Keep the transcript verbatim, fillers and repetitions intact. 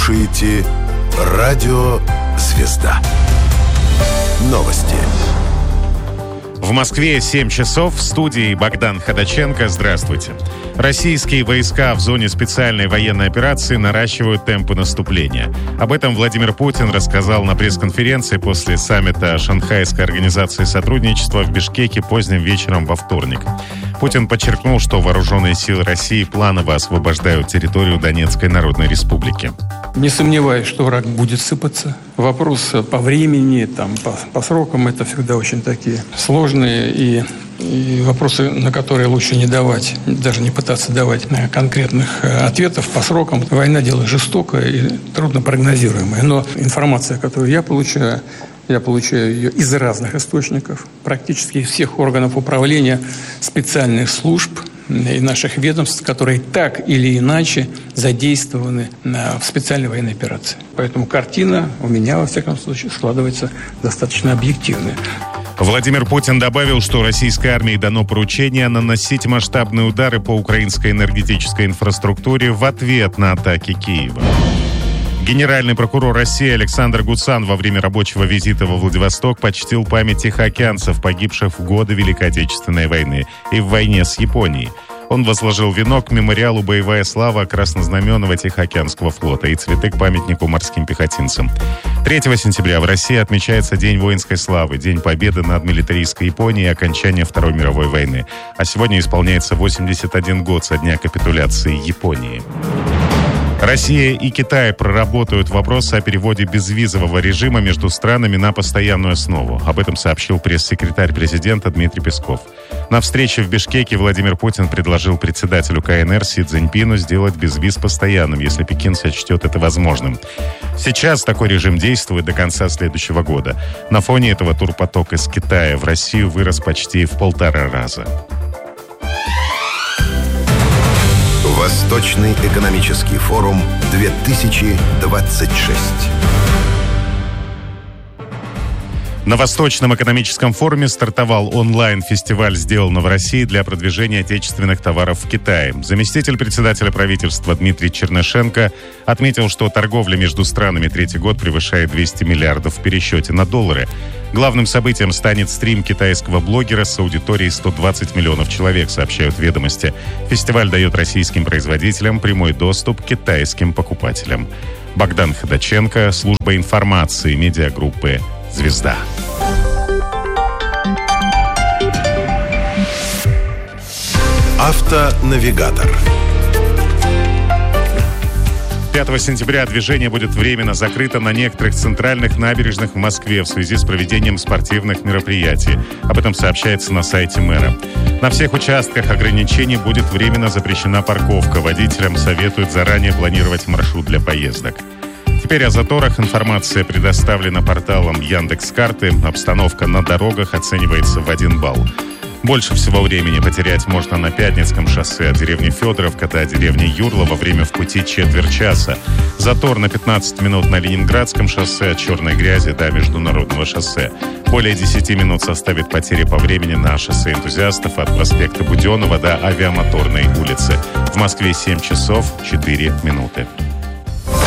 слушаете радио «Звезда». Новости. В Москве семь часов. В студии Богдан Ходаченко. Здравствуйте. Российские войска в зоне специальной военной операции наращивают темпы наступления. Об этом Владимир Путин рассказал на пресс-конференции после саммита Шанхайской организации сотрудничества в Бишкеке поздним вечером во вторник. Путин подчеркнул, что вооруженные силы России планово освобождают территорию Донецкой Народной Республики. Не сомневаюсь, что враг будет сыпаться. Вопрос по времени, там, по, по срокам, это всегда очень такие сложные и, и вопросы, на которые лучше не давать, даже не пытаться давать конкретных ответов по срокам. Война – дело жестокое и трудно прогнозируемое. Но информация, которую я получаю, я получаю ее из разных источников, практически из всех органов управления, специальных служб и наших ведомств, которые так или иначе задействованы в специальной военной операции. Поэтому картина у меня, во всяком случае, складывается достаточно объективная. Владимир Путин добавил, что российской армии дано поручение наносить масштабные удары по украинской энергетической инфраструктуре в ответ на атаки Киева. Генеральный прокурор России Александр Гуцан во время рабочего визита во Владивосток почтил память тихоокеанцев, погибших в годы Великой Отечественной войны и в войне с Японией. Он возложил венок к мемориалу «Боевая слава» Краснознаменного Тихоокеанского флота и цветы к памятнику морским пехотинцам. третьего сентября в России отмечается День воинской славы, День победы над милитаристской Японией и окончания Второй мировой войны. А сегодня исполняется восемьдесят один год со дня капитуляции Японии. Россия и Китай проработают вопросы о переводе безвизового режима между странами на постоянную основу. Об этом сообщил пресс-секретарь президента Дмитрий Песков. На встрече в Бишкеке Владимир Путин предложил председателю ка эн эр Си Цзиньпину сделать безвиз постоянным, если Пекин сочтет это возможным. Сейчас такой режим действует до конца следующего года. На фоне этого турпоток из Китая в Россию вырос почти в полтора раза. Восточный экономический форум две тысячи двадцать шесть. На Восточном экономическом форуме стартовал онлайн-фестиваль «Сделано в России» для продвижения отечественных товаров в Китае. Заместитель председателя правительства Дмитрий Чернышенко отметил, что торговля между странами третий год превышает двести миллиардов в пересчете на доллары. Главным событием станет стрим китайского блогера с аудиторией сто двадцать миллионов человек, сообщают «Ведомости». Фестиваль дает российским производителям прямой доступ к китайским покупателям. Богдан Ходаченко, служба информации медиагруппы «Звезда». Автонавигатор. пятого сентября движение будет временно закрыто на некоторых центральных набережных в Москве в связи с проведением спортивных мероприятий. Об этом сообщается на сайте мэра. На всех участках ограничений будет временно запрещена парковка. Водителям советуют заранее планировать маршрут для поездок. Теперь о заторах. Информация предоставлена порталом Яндекс.Карты. Обстановка на дорогах оценивается в один балл. Больше всего времени потерять можно на Пятницком шоссе от деревни Федоровка до деревни Юрла во время в пути четверть часа. Затор на пятнадцать минут на Ленинградском шоссе от Черной грязи до Международного шоссе. Более десять минут составит потери по времени на шоссе Энтузиастов от проспекта Буденного до Авиамоторной улицы. В Москве семь часов четыре минуты.